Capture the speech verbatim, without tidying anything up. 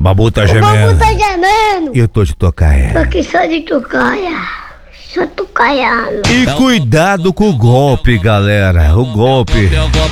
Babu tá O gemendo. Babu tá gemendo. E eu tô de tocaia. Tô aqui só de tocaia. Só tocaiando. E cuidado com o golpe, galera. O golpe.